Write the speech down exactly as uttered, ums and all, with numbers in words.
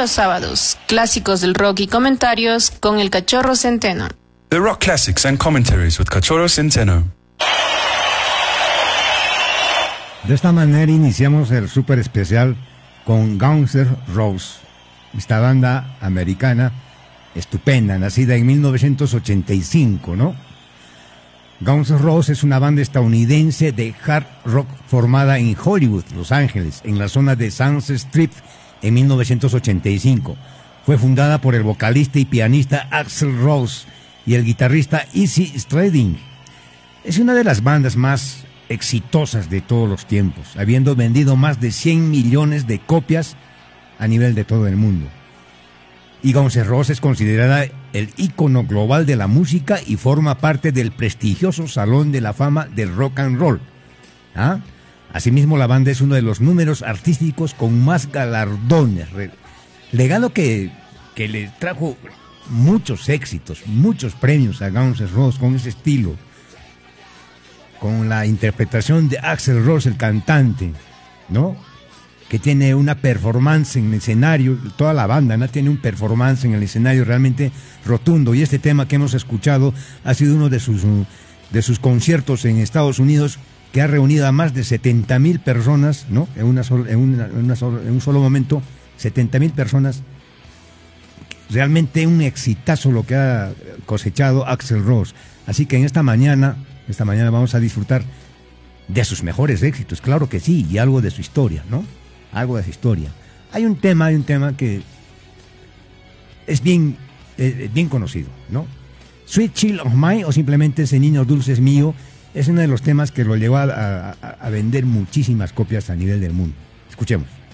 los sábados, clásicos del rock y comentarios con el Cachorro Centeno. The Rock Classics and Commentaries with Cachorro Centeno. De esta manera iniciamos el super especial con Guns N' Roses, esta banda americana estupenda, nacida en mil novecientos ochenta y cinco, ¿no? Guns N' Roses es una banda estadounidense de hard rock formada en Hollywood, Los Ángeles, en la zona de Sunset Strip en mil novecientos ochenta y cinco. Fue fundada por el vocalista y pianista Axl Rose y el guitarrista Izzy Stradlin. Es una de las bandas más exitosas de todos los tiempos, habiendo vendido más de cien millones de copias a nivel de todo el mundo. Y Guns N' Roses es considerada el ícono global de la música y forma parte del prestigioso Salón de la Fama del Rock and Roll. ¿Ah? Asimismo, la banda es uno de los números artísticos con más galardones, legado que, que le trajo muchos éxitos, muchos premios a Guns N' Roses con ese estilo, con la interpretación de Axl Rose, el cantante, ¿no? Que tiene una performance en el escenario, toda la banda, ¿no? Tiene un performance en el escenario realmente rotundo, y este tema que hemos escuchado ha sido uno de sus, de sus conciertos en Estados Unidos, que ha reunido a más de setenta mil personas, ¿no? En, una sol, en, una, en, una sol, en un solo momento, setenta mil personas. Realmente un exitazo lo que ha cosechado Axl Rose. Así que en esta mañana, esta mañana vamos a disfrutar de sus mejores éxitos, claro que sí, y algo de su historia, ¿no? Algo de su historia. Hay un tema, hay un tema que es bien, eh, bien conocido, ¿no? Sweet Child of Mine, o simplemente Ese Niño Dulce es Mío, es uno de los temas que lo llevó a, a, a vender muchísimas copias a nivel del mundo. Escuchemos.